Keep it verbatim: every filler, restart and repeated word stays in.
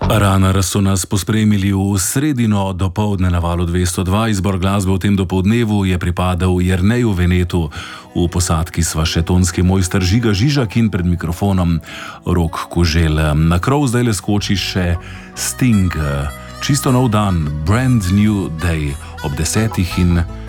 Ranar so nas pospremili v sredino dopoldne na valu dvesto dva. Izbor glasbe v tem dopoldnevu je pripadal Jerneju Venetu. V posadki sva še tonski mojster Žiga Žižak in pred mikrofonom Rok Kožel. Na krov zdaj le skoči še Sting. Čisto nov dan, brand new day ob desetih in